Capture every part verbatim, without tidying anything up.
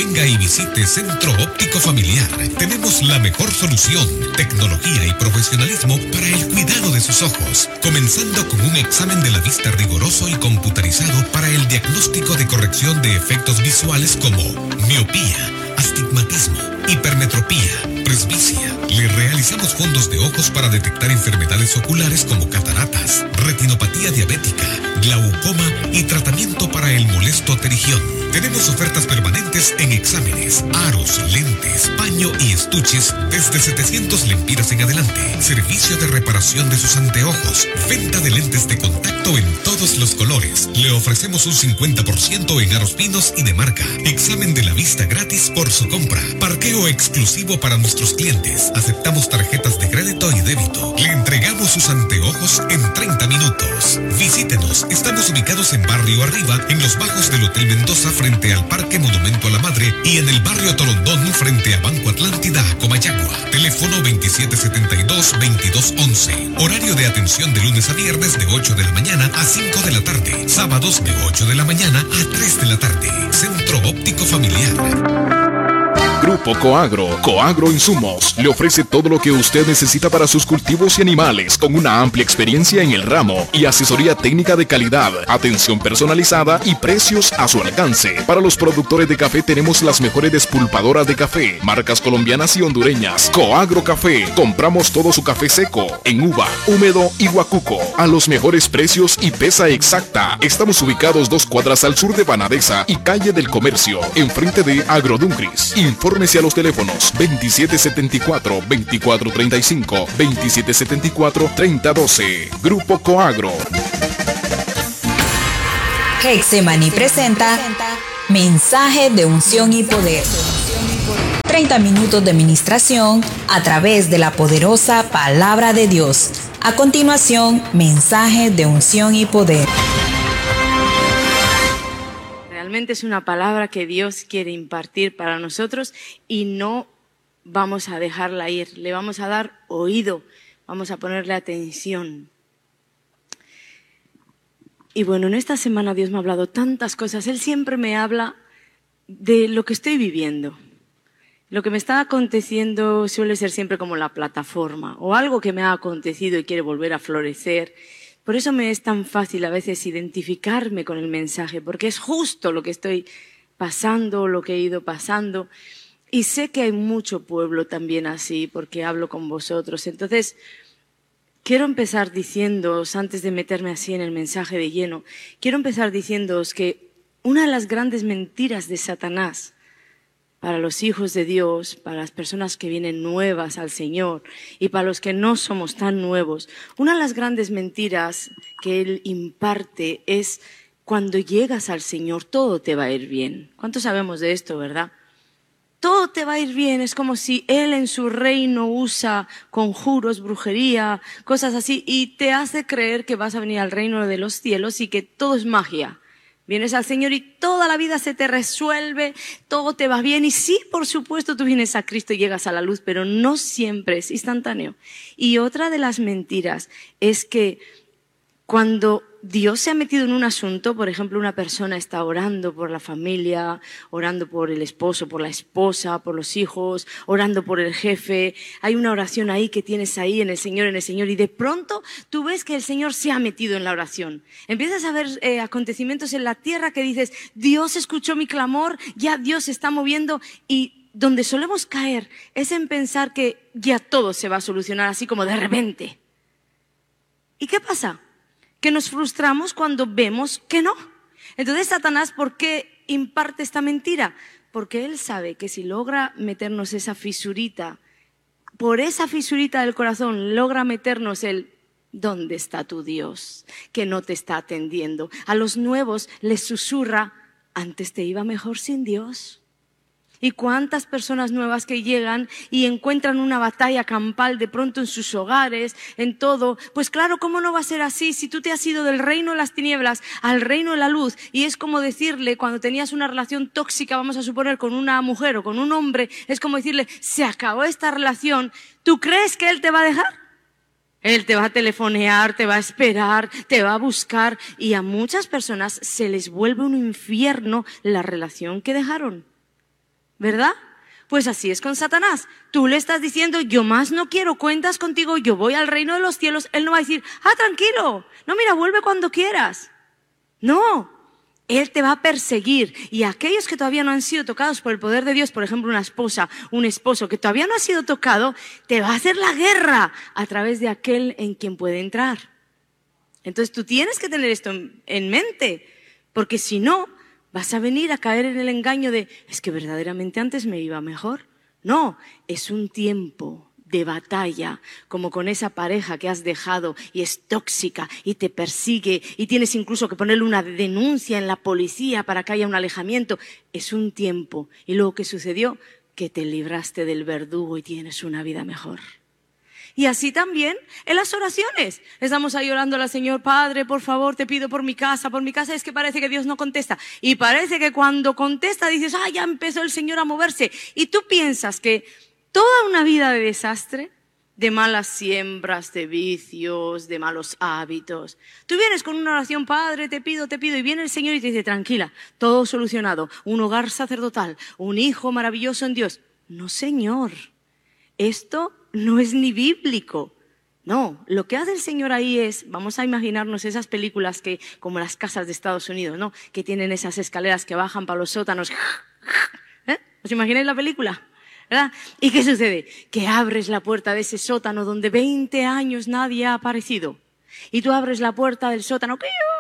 Venga y visite Centro Óptico Familiar. Tenemos la mejor solución, tecnología y profesionalismo para el cuidado de sus ojos, comenzando con un examen de la vista riguroso y computarizado para el diagnóstico de corrección de efectos visuales como miopía, astigmatismo, hipermetropía, presbicia. Le realizamos fondos de ojos para detectar enfermedades oculares como cataratas, retinopatía diabética, glaucoma y tratamiento para el molesto pterigión. Tenemos ofertas permanentes en exámenes, aros, lentes, paño y estuches desde setecientos lempiras en adelante. Servicio de reparación de sus anteojos. Venta de lentes de contacto en todos los colores. Le ofrecemos un cincuenta por ciento en aros finos y de marca. Examen de la vista gratis por su compra. Parqueo exclusivo para nuestros clientes. Aceptamos tarjetas de crédito y débito. Le entregamos sus anteojos en treinta minutos. Visítenos. Estamos ubicados en Barrio Arriba, en los bajos del Hotel Mendoza, frente al Parque Monumento a la Madre, y en el Barrio Torondón, frente a Banco Atlántida, Comayagua. Teléfono veintisiete setenta y dos, veintidós once. Horario de atención de lunes a viernes de ocho de la mañana a cinco de la tarde. Sábados de ocho de la mañana a tres de la tarde. Centro Óptico Familiar. Grupo Coagro, Coagro Insumos, le ofrece todo lo que usted necesita para sus cultivos y animales, con una amplia experiencia en el ramo y asesoría técnica de calidad, atención personalizada y precios a su alcance. Para los productores de café tenemos las mejores despulpadoras de café, marcas colombianas y hondureñas. Coagro Café, compramos todo su café seco, en uva, húmedo y guacuco, a los mejores precios y pesa exacta. Estamos ubicados dos cuadras al sur de Banadesa y calle del Comercio, enfrente de Agroduncris. Infórmese a los teléfonos veintisiete setenta y cuatro, veinticuatro treinta y cinco, veintisiete setenta y cuatro, treinta doce. Grupo Coagro. Hexemaní presenta Mensaje de Unción y Poder. treinta minutos de ministración a través de la poderosa palabra de Dios. A continuación, Mensaje de Unción y Poder. Realmente es una palabra que Dios quiere impartir para nosotros y no vamos a dejarla ir. Le vamos a dar oído, vamos a ponerle atención. Y bueno, en esta semana Dios me ha hablado tantas cosas. Él siempre me habla de lo que estoy viviendo. Lo que me está aconteciendo suele ser siempre como la plataforma o algo que me ha acontecido y quiere volver a florecer. Por eso me es tan fácil a veces identificarme con el mensaje, porque es justo lo que estoy pasando, lo que he ido pasando. Y sé que hay mucho pueblo también así, porque hablo con vosotros. Entonces, quiero empezar diciéndoos, antes de meterme así en el mensaje de lleno, quiero empezar diciéndoos que una de las grandes mentiras de Satanás para los hijos de Dios, para las personas que vienen nuevas al Señor y para los que no somos tan nuevos, una de las grandes mentiras que Él imparte es: cuando llegas al Señor todo te va a ir bien. ¿Cuántos sabemos de esto, verdad? Todo te va a ir bien, es como si Él en su reino usa conjuros, brujería, cosas así, y te hace creer que vas a venir al reino de los cielos y que todo es magia. Vienes al Señor y toda la vida se te resuelve, todo te va bien. Y sí, por supuesto, tú vienes a Cristo y llegas a la luz, pero no siempre es instantáneo. Y otra de las mentiras es que cuando Dios se ha metido en un asunto, por ejemplo, una persona está orando por la familia, orando por el esposo, por la esposa, por los hijos, orando por el jefe. Hay una oración ahí que tienes ahí en el Señor, en el Señor, y de pronto tú ves que el Señor se ha metido en la oración. Empiezas a ver eh, acontecimientos en la tierra que dices: Dios escuchó mi clamor, ya Dios se está moviendo. Y donde solemos caer es en pensar que ya todo se va a solucionar así como de repente. ¿Y qué pasa? Que nos frustramos cuando vemos que no. Entonces, Satanás, ¿por qué imparte esta mentira? Porque él sabe que si logra meternos esa fisurita, por esa fisurita del corazón, logra meternos el ¿dónde está tu Dios? Que no te está atendiendo. A los nuevos les susurra: antes te iba mejor sin Dios. Y cuántas personas nuevas que llegan y encuentran una batalla campal de pronto en sus hogares, en todo. Pues claro, ¿cómo no va a ser así si tú te has ido del reino de las tinieblas al reino de la luz? Y es como decirle, cuando tenías una relación tóxica, vamos a suponer, con una mujer o con un hombre, es como decirle: se acabó esta relación, ¿tú crees que él te va a dejar? Él te va a telefonear, te va a esperar, te va a buscar, y a muchas personas se les vuelve un infierno la relación que dejaron. ¿verdad? Pues así es con Satanás. Tú le estás diciendo, yo más no quiero cuentas contigo, yo voy al reino de los cielos. Él no va a decir, ah, tranquilo, no, mira, vuelve cuando quieras. No, él te va a perseguir. Y aquellos que todavía no han sido tocados por el poder de Dios, por ejemplo, una esposa, un esposo que todavía no ha sido tocado, te va a hacer la guerra a través de aquel en quien puede entrar. Entonces tú tienes que tener esto en, en mente, porque si no, vas a venir a caer en el engaño de, es que verdaderamente antes me iba mejor. No, es un tiempo de batalla, como con esa pareja que has dejado y es tóxica y te persigue y tienes incluso que ponerle una denuncia en la policía para que haya un alejamiento. Es un tiempo. Y luego, ¿qué sucedió? Que te libraste del verdugo y tienes una vida mejor. Y así también en las oraciones. Estamos ahí orando al Señor, Padre, por favor, te pido por mi casa, por mi casa. Es que parece que Dios no contesta. Y parece que cuando contesta dices, ah, ya empezó el Señor a moverse. Y tú piensas que toda una vida de desastre, de malas siembras, de vicios, de malos hábitos. Tú vienes con una oración, Padre, te pido, te pido, y viene el Señor y te dice, tranquila, todo solucionado. Un hogar sacerdotal, un hijo maravilloso en Dios. No, Señor, esto no es ni bíblico. No, lo que hace el Señor ahí es, vamos a imaginarnos esas películas que, como las casas de Estados Unidos, ¿no? Que tienen esas escaleras que bajan para los sótanos. ¿Eh? ¿Os imagináis la película? ¿Verdad? ¿Y qué sucede? Que abres la puerta de ese sótano donde veinte años nadie ha aparecido. Y tú abres la puerta del sótano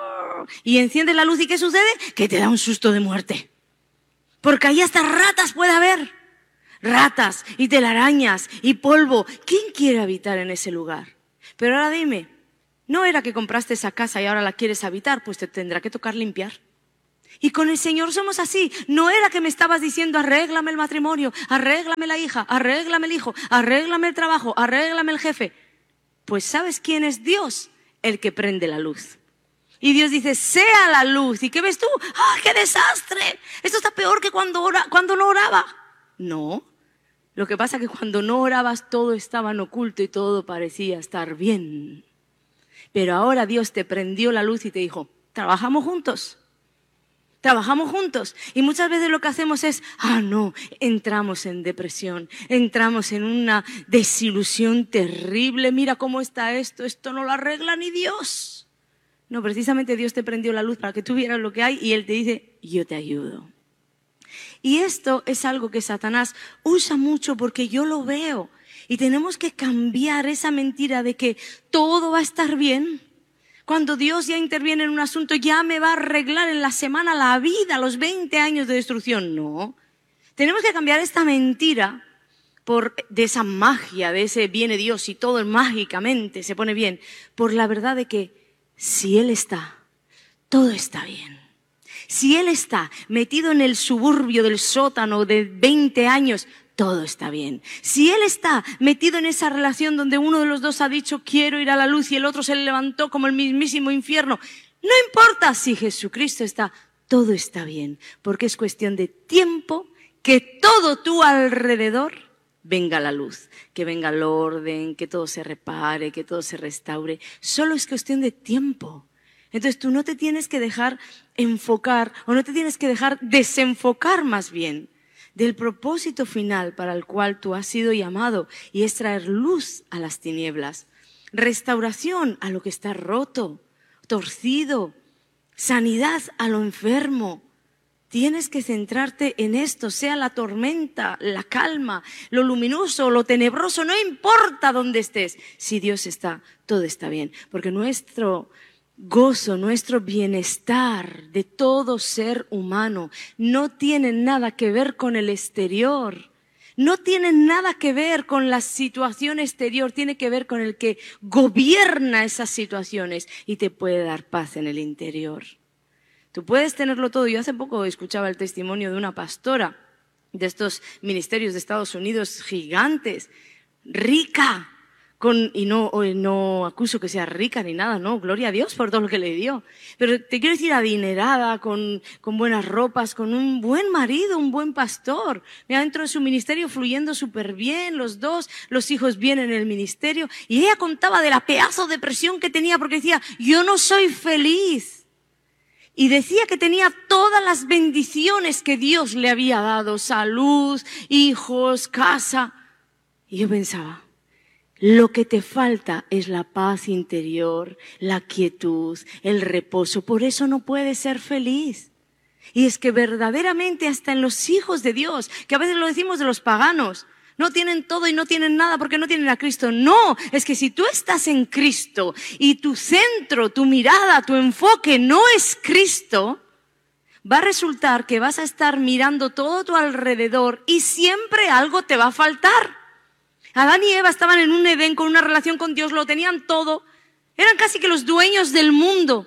y enciendes la luz, ¿y qué sucede? Que te da un susto de muerte. Porque ahí hasta ratas puede haber. Ratas y telarañas y polvo. ¿Quién quiere habitar en ese lugar? Pero ahora dime, ¿no era que compraste esa casa y ahora la quieres habitar? Pues te tendrá que tocar limpiar. Y con el Señor somos así. No era que me estabas diciendo, arréglame el matrimonio, arréglame la hija, arréglame el hijo, arréglame el trabajo, arréglame el jefe. Pues ¿sabes quién es Dios? El que prende la luz. Y Dios dice, sea la luz. ¿Y qué ves tú? ¡Ah, qué desastre! Esto está peor que cuando, ora, cuando no oraba. No. Lo que pasa es que cuando no orabas todo estaba en oculto y todo parecía estar bien. Pero ahora Dios te prendió la luz y te dijo, trabajamos juntos. Trabajamos juntos. Y muchas veces lo que hacemos es, ah, no, entramos en depresión, entramos en una desilusión terrible. Mira cómo está esto, esto no lo arregla ni Dios. No, precisamente Dios te prendió la luz para que tú vieras lo que hay y Él te dice, yo te ayudo. Y esto es algo que Satanás usa mucho porque yo lo veo. Y tenemos que cambiar esa mentira de que todo va a estar bien. Cuando Dios ya interviene en un asunto, ya me va a arreglar en la semana la vida, los veinte años de destrucción. No. Tenemos que cambiar esta mentira por, de esa magia, de ese viene Dios y todo mágicamente se pone bien, por la verdad de que si Él está, todo está bien. Si Él está metido en el suburbio del sótano de veinte años, todo está bien. Si Él está metido en esa relación donde uno de los dos ha dicho quiero ir a la luz y el otro se levantó como el mismísimo infierno, no importa si Jesucristo está, todo está bien. Porque es cuestión de tiempo que todo tu alrededor venga a la luz, que venga el orden, que todo se repare, que todo se restaure. Solo es cuestión de tiempo. Entonces tú no te tienes que dejar enfocar o no te tienes que dejar desenfocar más bien del propósito final para el cual tú has sido llamado, y es traer luz a las tinieblas, restauración a lo que está roto, torcido, sanidad a lo enfermo. Tienes que centrarte en esto, sea la tormenta, la calma, lo luminoso, lo tenebroso, no importa dónde estés. Si Dios está, todo está bien, porque nuestro gozo, nuestro bienestar de todo ser humano no tiene nada que ver con el exterior, no tiene nada que ver con la situación exterior, tiene que ver con el que gobierna esas situaciones y te puede dar paz en el interior. Tú puedes tenerlo todo. Yo hace poco escuchaba el testimonio de una pastora de estos ministerios de Estados Unidos gigantes, rica, Con, y no, no acuso que sea rica ni nada, no, gloria a Dios por todo lo que le dio. Pero te quiero decir, adinerada, con, con buenas ropas, con un buen marido, un buen pastor. Mira, dentro de su ministerio fluyendo súper bien, los dos, los hijos bien en el ministerio. Y ella contaba de la pedazo de depresión que tenía porque decía, yo no soy feliz. Y decía que tenía todas las bendiciones que Dios le había dado, salud, hijos, casa. Y yo pensaba, lo que te falta es la paz interior, la quietud, el reposo. Por eso no puedes ser feliz. Y es que verdaderamente hasta en los hijos de Dios, que a veces lo decimos de los paganos, no tienen todo y no tienen nada porque no tienen a Cristo. No, es que si tú estás en Cristo y tu centro, tu mirada, tu enfoque no es Cristo, va a resultar que vas a estar mirando todo a tu alrededor y siempre algo te va a faltar. Adán y Eva estaban en un Edén con una relación con Dios, lo tenían todo, eran casi que los dueños del mundo.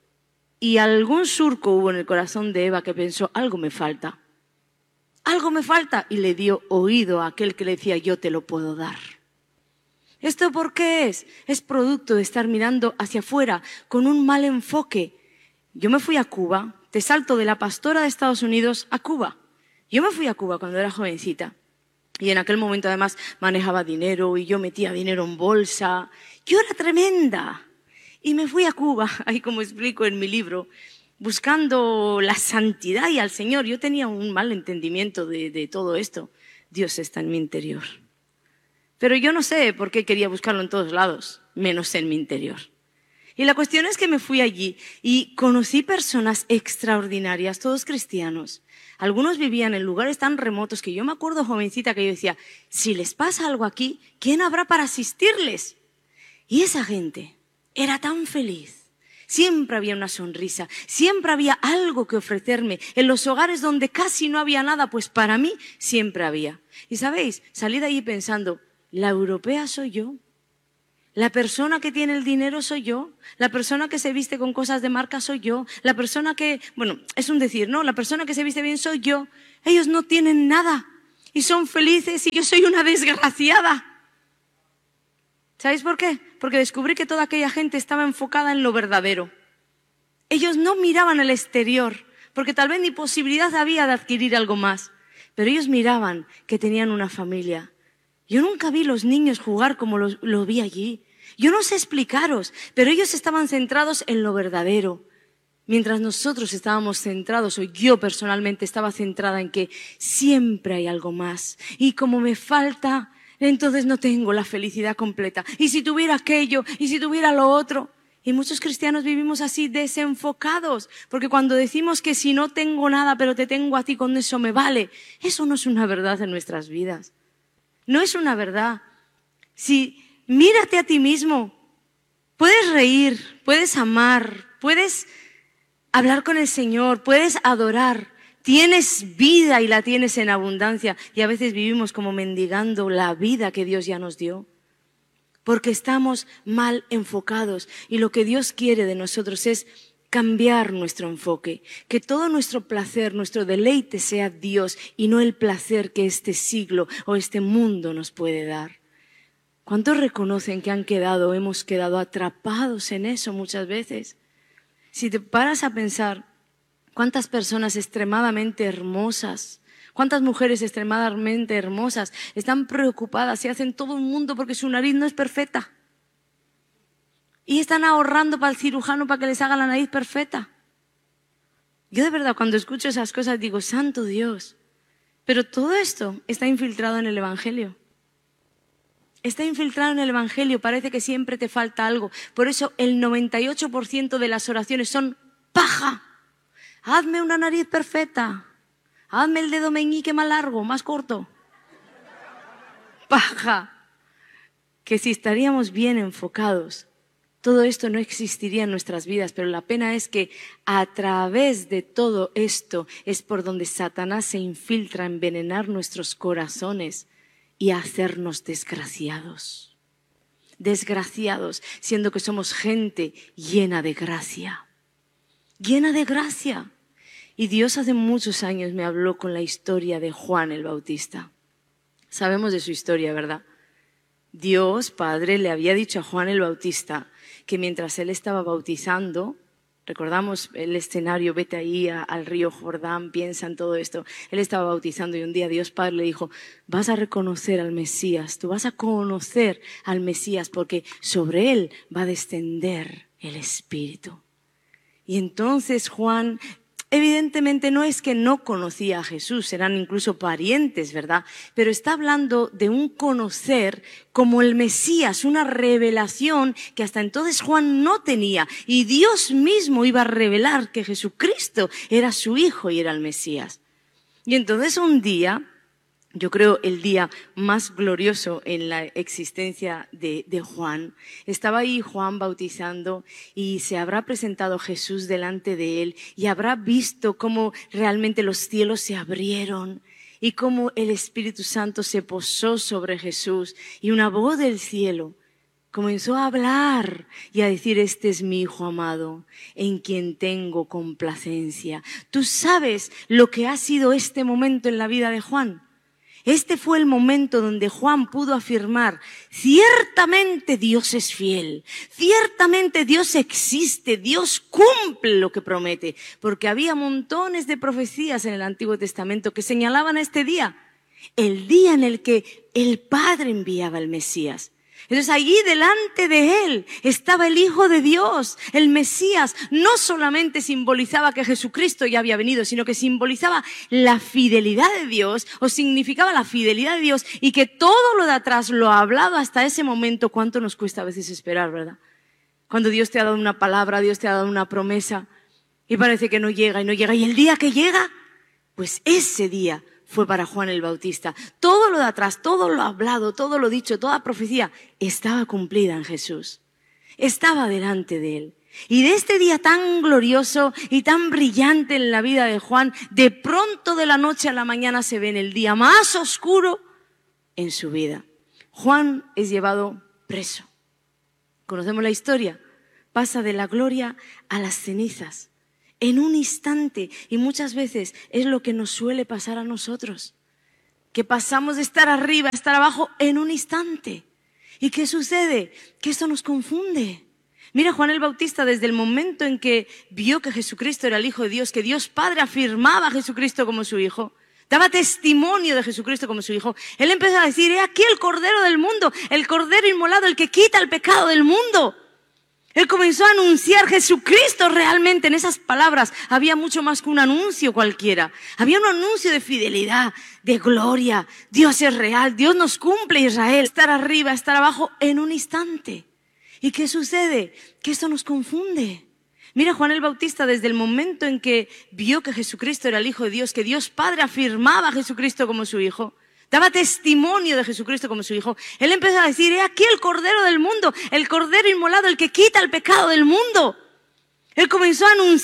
Y algún surco hubo en el corazón de Eva que pensó, algo me falta. Algo me falta, y le dio oído a aquel que le decía, yo te lo puedo dar. ¿Esto por qué es? Es producto de estar mirando hacia afuera con un mal enfoque. Yo me fui a Cuba, te salto de la pastora de Estados Unidos a Cuba. Yo me fui a Cuba cuando era jovencita, y en aquel momento además manejaba dinero, y yo metía dinero en bolsa. Yo era tremenda. Y me fui a Cuba, ahí como explico en mi libro, buscando la santidad y al Señor. Yo tenía un mal entendimiento de, de todo esto. Dios está en mi interior. Pero yo no sé por qué quería buscarlo en todos lados, menos en mi interior. Y la cuestión es que me fui allí y conocí personas extraordinarias, todos cristianos. Algunos vivían en lugares tan remotos que yo me acuerdo jovencita que yo decía, si les pasa algo aquí, ¿quién habrá para asistirles? Y esa gente era tan feliz. Siempre había una sonrisa, siempre había algo que ofrecerme. En los hogares donde casi no había nada, pues para mí siempre había. Y sabéis, salí de allí pensando, ¿la europea soy yo? ¿La persona que tiene el dinero soy yo? ¿La persona que se viste con cosas de marca soy yo? ¿La persona que, bueno, es un decir, ¿no? La persona que se viste bien soy yo. Ellos no tienen nada y son felices y yo soy una desgraciada. ¿Sabéis por qué? Porque descubrí que toda aquella gente estaba enfocada en lo verdadero. Ellos no miraban el exterior, porque tal vez ni posibilidad había de adquirir algo más. Pero ellos miraban que tenían una familia. Yo nunca vi los niños jugar como lo, lo vi allí. Yo no sé explicaros, pero ellos estaban centrados en lo verdadero. Mientras nosotros estábamos centrados, o yo personalmente estaba centrada en que siempre hay algo más. Y como me falta, entonces no tengo la felicidad completa. Y si tuviera aquello, y si tuviera lo otro. Y muchos cristianos vivimos así desenfocados, porque cuando decimos que si no tengo nada, pero te tengo a ti, con eso me vale, eso no es una verdad en nuestras vidas. No es una verdad. Si mírate a ti mismo, puedes reír, puedes amar, puedes hablar con el Señor, puedes adorar. Tienes vida y la tienes en abundancia, y a veces vivimos como mendigando la vida que Dios ya nos dio, porque estamos mal enfocados, y lo que Dios quiere de nosotros es cambiar nuestro enfoque, que todo nuestro placer, nuestro deleite sea Dios y no el placer que este siglo o este mundo nos puede dar. ¿Cuántos reconocen que han quedado, hemos quedado atrapados en eso muchas veces? Si te paras a pensar, ¿cuántas personas extremadamente hermosas, cuántas mujeres extremadamente hermosas están preocupadas y hacen todo un mundo porque su nariz no es perfecta? Y están ahorrando para el cirujano para que les haga la nariz perfecta. Yo de verdad cuando escucho esas cosas digo, santo Dios, pero todo esto está infiltrado en el Evangelio. Está infiltrado en el Evangelio, parece que siempre te falta algo. Por eso el noventa y ocho por ciento de las oraciones son paja. Hazme una nariz perfecta. Hazme el dedo meñique más largo, más corto. Paja. Que si estaríamos bien enfocados, todo esto no existiría en nuestras vidas, pero la pena es que a través de todo esto es por donde Satanás se infiltra a envenenar nuestros corazones y a hacernos desgraciados. Desgraciados, siendo que somos gente llena de gracia. Llena de gracia. Y Dios hace muchos años me habló con la historia de Juan el Bautista. Sabemos de su historia, ¿verdad? Dios, Padre, le había dicho a Juan el Bautista que mientras él estaba bautizando, recordamos el escenario, vete ahí a, al río Jordán, piensa en todo esto. Él estaba bautizando y un día Dios Padre le dijo, vas a reconocer al Mesías, tú vas a conocer al Mesías porque sobre él va a descender el Espíritu. Y entonces Juan, evidentemente no es que no conocía a Jesús, eran incluso parientes, ¿verdad? Pero está hablando de un conocer como el Mesías, una revelación que hasta entonces Juan no tenía. Y Dios mismo iba a revelar que Jesucristo era su Hijo y era el Mesías. Y entonces un día, yo creo el día más glorioso en la existencia de, de Juan, estaba ahí Juan bautizando y se habrá presentado Jesús delante de él y habrá visto cómo realmente los cielos se abrieron y cómo el Espíritu Santo se posó sobre Jesús y una voz del cielo comenzó a hablar y a decir: este es mi Hijo amado, en quien tengo complacencia. ¿Tú sabes lo que ha sido este momento en la vida de Juan? Este fue el momento donde Juan pudo afirmar: ciertamente Dios es fiel, ciertamente Dios existe, Dios cumple lo que promete, porque había montones de profecías en el Antiguo Testamento que señalaban este día, el día en el que el Padre enviaba al Mesías. Entonces allí delante de él estaba el Hijo de Dios, el Mesías. No solamente simbolizaba que Jesucristo ya había venido, sino que simbolizaba la fidelidad de Dios, o significaba la fidelidad de Dios, y que todo lo de atrás lo ha hablado hasta ese momento. ¿Cuánto nos cuesta a veces esperar, verdad? Cuando Dios te ha dado una palabra, Dios te ha dado una promesa, y parece que no llega y no llega. Y el día que llega, pues ese día fue para Juan el Bautista. Todo lo de atrás, todo lo hablado, todo lo dicho, toda profecía estaba cumplida en Jesús. Estaba delante de él. Y de este día tan glorioso y tan brillante en la vida de Juan, de pronto de la noche a la mañana se ve en el día más oscuro en su vida. Juan es llevado preso. Conocemos la historia. Pasa de la gloria a las cenizas. En un instante, y muchas veces es lo que nos suele pasar a nosotros, que pasamos de estar arriba a estar abajo en un instante. ¿Y qué sucede? Que esto nos confunde. Mira, Juan el Bautista, desde el momento en que vio que Jesucristo era el Hijo de Dios, que Dios Padre afirmaba a Jesucristo como su Hijo, daba testimonio de Jesucristo como su Hijo, él empezó a decir: he aquí el Cordero del mundo, el Cordero inmolado, el que quita el pecado del mundo. Él comenzó a anunciar Jesucristo realmente. En esas palabras había mucho más que un anuncio cualquiera. Había un anuncio de fidelidad, de gloria. Dios es real, Dios nos cumple, Israel. Estar arriba, estar abajo en un instante. ¿Y qué sucede? Que esto nos confunde. Mira, Juan el Bautista, desde el momento en que vio que Jesucristo era el Hijo de Dios, que Dios Padre afirmaba a Jesucristo como su Hijo, daba testimonio de Jesucristo como su Hijo, él empezó a decir: he aquí el Cordero del mundo, el Cordero inmolado, el que quita el pecado del mundo. Él comenzó a anunciar